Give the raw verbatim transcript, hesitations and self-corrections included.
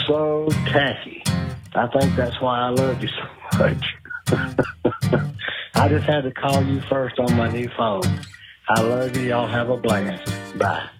so tacky. I think that's why I love you so much. I just had to call you first on my new phone. I love you. Y'all have a blast. Bye.